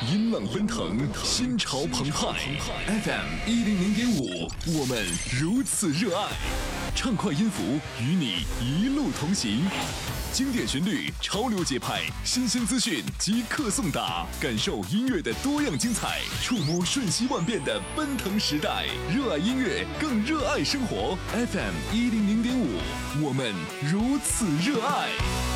音浪奔腾，心潮澎湃。FM100.5，我们如此热爱。畅快音符与你一路同行，经典旋律，潮流节拍，新鲜资讯即刻送达，感受音乐的多样精彩，触摸瞬息万变的奔腾时代。热爱音乐，更热爱生活。FM100.5，我们如此热爱。